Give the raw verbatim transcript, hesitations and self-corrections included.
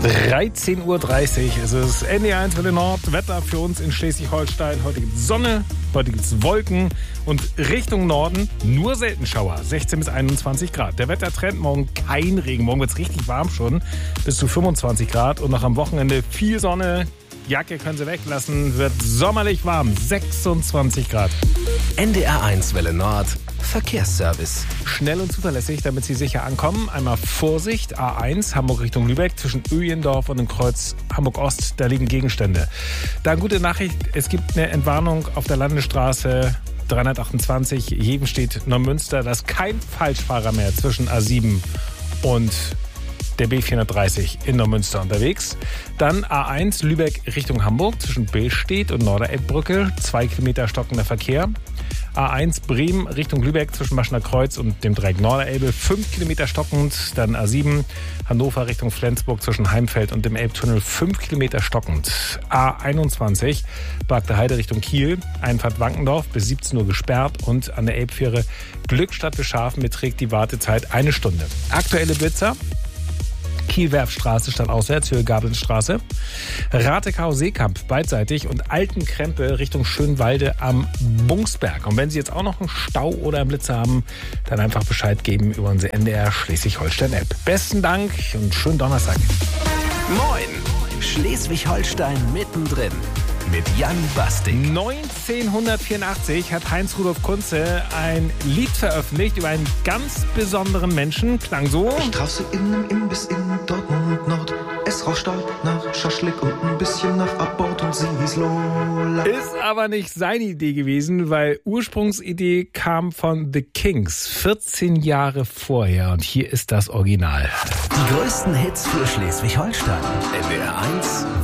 dreizehn Uhr dreißig. Es ist N D R eins Welle Nord. Wetter für uns in Schleswig-Holstein. Heute gibt es Sonne, heute gibt es Wolken und Richtung Norden nur selten Schauer. sechzehn bis einundzwanzig Grad. Der Wettertrend, morgen kein Regen. Morgen wird es richtig warm schon, bis zu fünfundzwanzig Grad. Und noch am Wochenende viel Sonne. Jacke können Sie weglassen. Wird sommerlich warm. sechsundzwanzig Grad. N D R eins Welle Nord. Verkehrsservice. Schnell und zuverlässig, damit Sie sicher ankommen. Einmal Vorsicht, A eins, Hamburg Richtung Lübeck, zwischen Öjendorf und dem Kreuz Hamburg-Ost, da liegen Gegenstände. Dann gute Nachricht, es gibt eine Entwarnung auf der Landesstraße dreihundertachtundzwanzig, Jevenstedt-Neumünster. Da ist kein Falschfahrer mehr zwischen A sieben und der B vierhundertdreißig in Neumünster unterwegs. Dann A eins, Lübeck Richtung Hamburg, zwischen Billstedt und Norderelbbrücke, zwei Kilometer stockender Verkehr. A eins Bremen Richtung Lübeck zwischen Maschner Kreuz und dem Dreieck Norderelbe, fünf Kilometer stockend. Dann A sieben Hannover Richtung Flensburg zwischen Heimfeld und dem Elbtunnel, fünf Kilometer stockend. A einundzwanzig Barkter Heide Richtung Kiel, Einfahrt Wankendorf bis siebzehn Uhr gesperrt und an der Elbfähre Glückstadt bis Schafen beträgt die Wartezeit eine Stunde. Aktuelle Blitzer: Kiel-Werfstraße statt auswärts, Höhe Gabelstraße. Ratekau-Seekamp beidseitig und Altenkrempe Richtung Schönwalde am Bungsberg. Und wenn Sie jetzt auch noch einen Stau oder einen Blitzer haben, dann einfach Bescheid geben über unsere N D R Schleswig-Holstein-App. Besten Dank und schönen Donnerstag. Moin! Schleswig-Holstein mittendrin. Mit Jan Basting. neunzehnhundertvierundachtzig hat Heinz-Rudolf Kunze ein Lied veröffentlicht über einen ganz besonderen Menschen. Klang so. Straße in einem Imbiss in Dortmund Nord. Es rauscht stark nach Schaschlik und ein bisschen nach Abort und sie hieß Lola. Ist aber nicht seine Idee gewesen, weil Ursprungsidee kam von The Kings vierzehn Jahre vorher. Und hier ist das Original. Die größten Hits für Schleswig-Holstein. N D R eins